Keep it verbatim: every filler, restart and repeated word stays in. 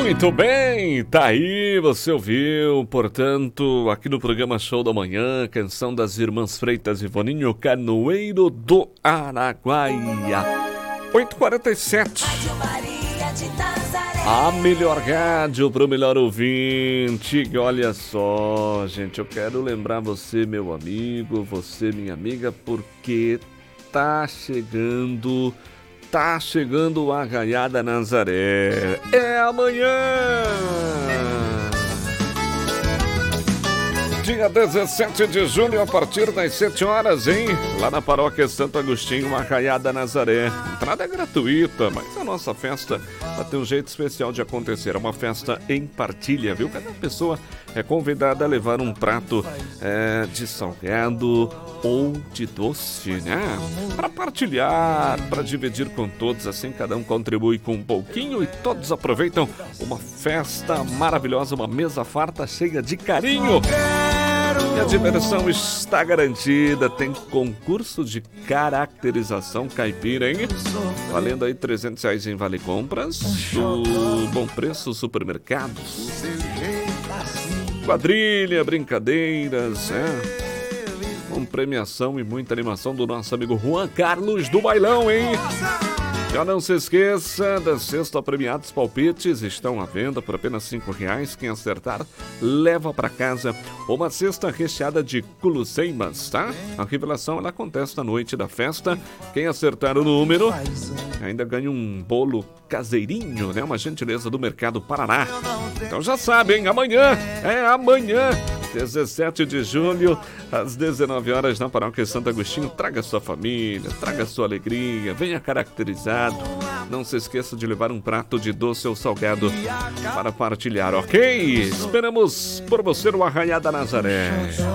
Muito bem, tá aí, você ouviu, portanto, aqui no programa Show da Manhã, canção das Irmãs Freitas e Voninho Canoeiro do Araguaia. oito e quarenta e sete. A melhor rádio pro melhor ouvinte. Olha só, gente, eu quero lembrar você, meu amigo, você, minha amiga, porque tá chegando... Tá chegando a Arraiada Nazaré. É amanhã! Dia dezessete de julho, a partir das sete horas, hein? Lá na Paróquia Santo Agostinho, Arraiada Nazaré. Entrada é gratuita, mas a nossa festa vai ter um jeito especial de acontecer. É uma festa em partilha, viu? Cada pessoa é convidada a levar um prato é, de salgado ou de doce, né? Para partilhar, para dividir com todos, assim cada um contribui com um pouquinho e todos aproveitam uma festa maravilhosa, uma mesa farta cheia de carinho. E a diversão está garantida, tem concurso de caracterização caipira, hein? Valendo aí trezentos reais em Vale Compras, do Bom Preço Supermercados. Quadrilha, brincadeiras, é... com premiação e muita animação do nosso amigo Juan Carlos do Bailão, hein? Já não se esqueça da cesta premiados palpites, estão à venda por apenas cinco reais. Quem acertar, leva para casa uma cesta recheada de guloseimas, tá? A revelação ela acontece na noite da festa. Quem acertar o número ainda ganha um bolo caseirinho, né? Uma gentileza do Mercado Paraná. Então já sabem, amanhã, é amanhã, dezessete de julho, às dezenove horas, na Paróquia Santo Agostinho. Traga sua família, traga sua alegria, venha caracterizado. Não se esqueça de levar um prato de doce ou salgado para partilhar, ok? Esperamos por você no Arraiada Nazaré.